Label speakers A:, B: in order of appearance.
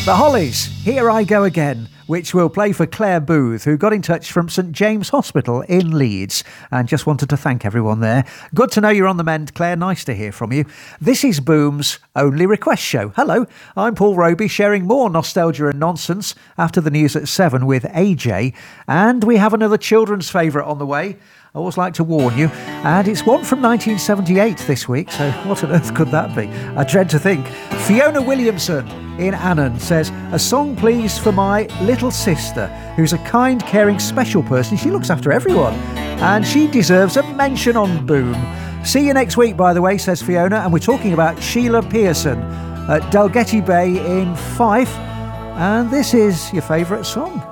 A: The Hollies, Here I Go Again, which will play for Claire Booth, who got in touch from St James Hospital in Leeds and just wanted to thank everyone there. Good to know you're on the mend, Claire. Nice to hear from you. This is Boom's Only Request Show. Hello, I'm Paul Roby, sharing more nostalgia and nonsense after the news at 7 with AJ. And we have another children's favourite on the way. I always like to warn you. And it's one from 1978 this week, so what on earth could that be? I dread to think. Fiona Williamson in Annan says, a song please for my little sister, who's a kind, caring, special person. She looks after everyone, and she deserves a mention on Boom. See you next week, by the way, says Fiona, and we're talking about Sheila Pearson at Dalgety Bay in Fife, and this is your favourite song.